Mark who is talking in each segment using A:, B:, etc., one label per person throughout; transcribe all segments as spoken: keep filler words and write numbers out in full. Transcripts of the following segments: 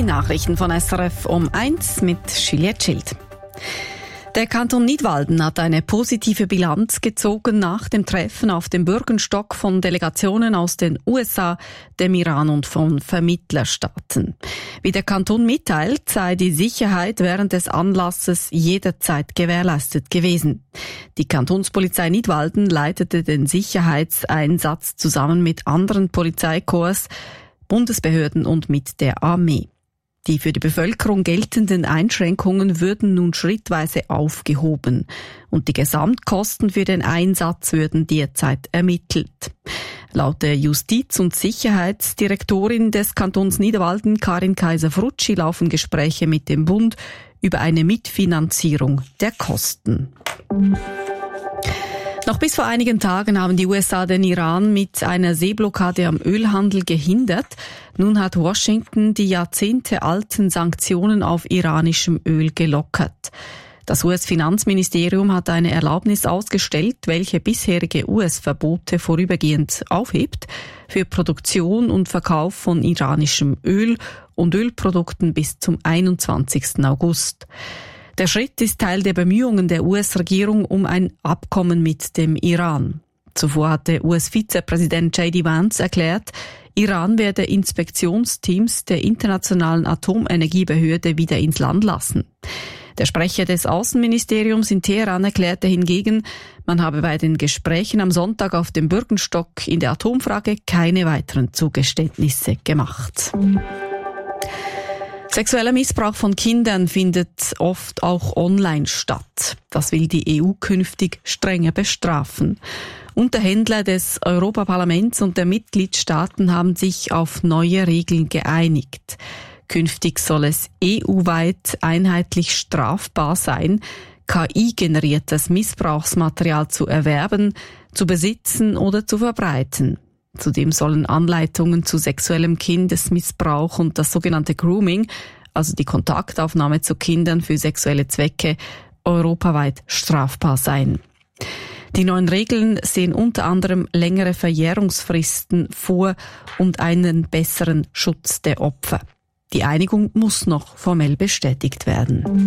A: Nachrichten von S R F um eins mit Juliette Schild. Der Kanton Nidwalden hat eine positive Bilanz gezogen nach dem Treffen auf dem Bürgenstock von Delegationen aus den U S A, dem Iran und von Vermittlerstaaten. Wie der Kanton mitteilt, sei die Sicherheit während des Anlasses jederzeit gewährleistet gewesen. Die Kantonspolizei Nidwalden leitete den Sicherheitseinsatz zusammen mit anderen Polizeikorps, Bundesbehörden und mit der Armee. Die für die Bevölkerung geltenden Einschränkungen würden nun schrittweise aufgehoben und die Gesamtkosten für den Einsatz würden derzeit ermittelt. Laut der Justiz- und Sicherheitsdirektorin des Kantons Nidwalden, Karin Kaiser-Frutschi, laufen Gespräche mit dem Bund über eine Mitfinanzierung der Kosten. Noch bis vor einigen Tagen haben die U S A den Iran mit einer Seeblockade am Ölhandel gehindert. Nun hat Washington die jahrzehntealten Sanktionen auf iranischem Öl gelockert. Das U S-Finanzministerium hat eine Erlaubnis ausgestellt, welche bisherige U S-Verbote vorübergehend aufhebt für Produktion und Verkauf von iranischem Öl und Ölprodukten bis zum einundzwanzigsten August. Der Schritt ist Teil der Bemühungen der U S-Regierung um ein Abkommen mit dem Iran. Zuvor hatte U S-Vizepräsident J D Vance erklärt, Iran werde Inspektionsteams der Internationalen Atomenergiebehörde wieder ins Land lassen. Der Sprecher des Außenministeriums in Teheran erklärte hingegen, man habe bei den Gesprächen am Sonntag auf dem Bürgenstock in der Atomfrage keine weiteren Zugeständnisse gemacht. Sexueller Missbrauch von Kindern findet oft auch online statt. Das will die E U künftig strenger bestrafen. Unterhändler des Europaparlaments und der Mitgliedstaaten haben sich auf neue Regeln geeinigt. Künftig soll es E U-weit einheitlich strafbar sein, K I-generiertes Missbrauchsmaterial zu erwerben, zu besitzen oder zu verbreiten. Zudem sollen Anleitungen zu sexuellem Kindesmissbrauch und das sogenannte Grooming, also die Kontaktaufnahme zu Kindern für sexuelle Zwecke, europaweit strafbar sein. Die neuen Regeln sehen unter anderem längere Verjährungsfristen vor und einen besseren Schutz der Opfer. Die Einigung muss noch formell bestätigt werden.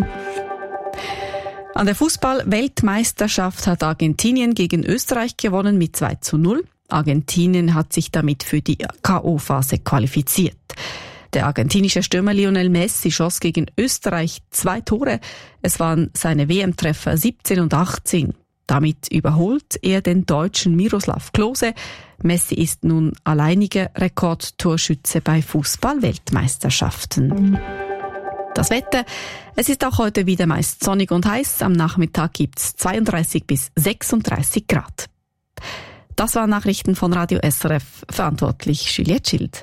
A: An der Fußball-Weltmeisterschaft hat Argentinien gegen Österreich gewonnen mit zwei zu null. Argentinien hat sich damit für die K O-Phase qualifiziert. Der argentinische Stürmer Lionel Messi schoss gegen Österreich zwei Tore. Es waren seine W M-Treffer siebzehn und achtzehn. Damit überholt er den Deutschen Miroslav Klose. Messi ist nun alleiniger Rekordtorschütze bei Fußball-Weltmeisterschaften. Das Wetter. Es ist auch heute wieder meist sonnig und heiß. Am Nachmittag gibt's zweiunddreißig bis sechsunddreißig Grad. Das waren Nachrichten von Radio S R F, verantwortlich Juliette Schild.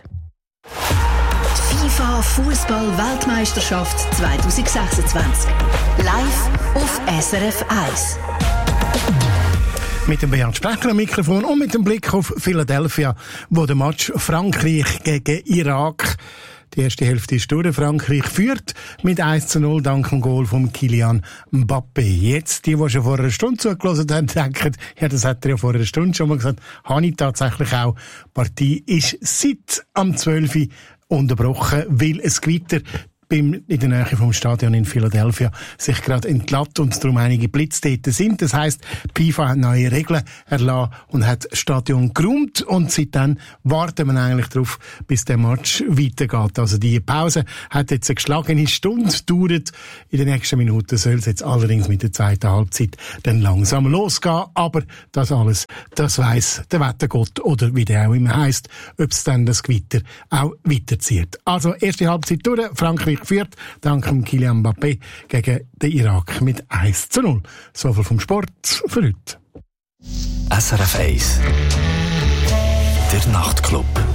B: FIFA Fußball Weltmeisterschaft zwanzig sechsundzwanzig. Live auf S R F eins.
C: Mit dem Bernd Sprecher am Mikrofon und mit dem Blick auf Philadelphia, wo der Match Frankreich gegen Irak, die erste Hälfte ist durch. Frankreich führt mit eins zu null dank dem Goal von Kylian Mbappé. Jetzt, die, die schon vor einer Stunde zugelassen haben, denken, ja, das hat er ja vor einer Stunde schon mal gesagt, habe ich tatsächlich auch. Die Partie ist seit am zwölf Uhr unterbrochen, weil es Gewitter in der Nähe vom Stadion in Philadelphia sich gerade entlatt und darum einige Blitze dort sind. Das heisst, die FIFA hat neue Regeln erlassen und hat das Stadion geräumt und seitdem warten wir eigentlich darauf, bis der Match weitergeht. Also die Pause hat jetzt eine geschlagene Stunde gedauert. In den nächsten Minuten soll es jetzt allerdings mit der zweiten Halbzeit dann langsam losgehen. Aber das alles, das weiss der Wettergott oder wie der auch immer heisst, ob es dann das Gewitter auch weiterzieht. Also erste Halbzeit durch, Frankreich führt, dank Kylian Mbappé gegen den Irak mit eins zu null. So viel vom Sport für heute.
D: S R F eins. Der Nachtclub.